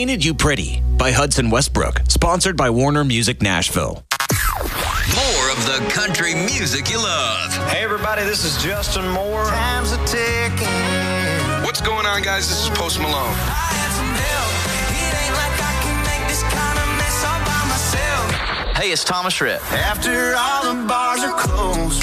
Painted You Pretty by Hudson Westbrook, sponsored by Warner Music Nashville. More of the country music you love. Hey everybody, this is Justin Moore. Time's a ticking. What's going on, guys? This is Post Malone. I had some help. It ain't like I can make this kind of mess all by myself. Hey, it's Thomas Rhett. After all the bars are closed,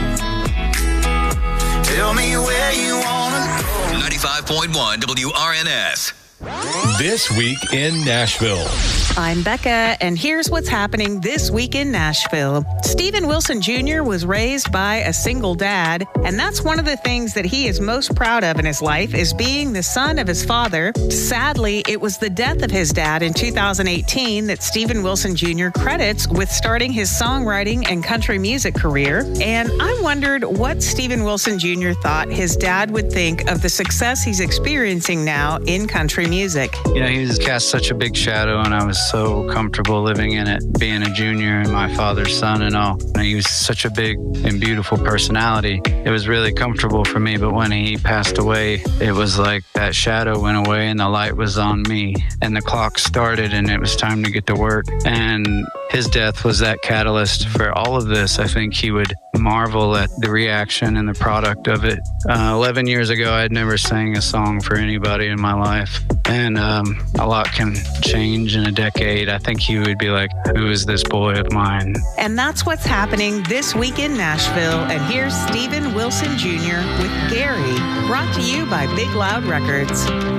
tell me where you wanna go. 95.1 WRNS. This Week in Nashville. I'm Becca, and here's what's happening this week in Nashville. Stephen Wilson Jr. was raised by a single dad, and that's one of the things that he is most proud of in his life, is being the son of his father. Sadly, it was the death of his dad in 2018 that Stephen Wilson Jr. credits with starting his songwriting and country music career. And I wondered what Stephen Wilson Jr. thought his dad would think of the success he's experiencing now in country music. You know, he just cast such a big shadow, and I was so comfortable living in it, being a junior and my father's son and all. And he was such a big and beautiful personality. It was really comfortable for me, but when he passed away, it was like that shadow went away and the light was on me. And the clock started and it was time to get to work. And his death was that catalyst for all of this. I think he would marvel at the reaction and the product of it. 11 years ago, I'd never sang a song for anybody in my life. And a lot can change in a decade. I think he would be like, who is this boy of mine? And that's what's happening this week in Nashville. And here's Stephen Wilson Jr. with Gary, brought to you by Big Loud Records.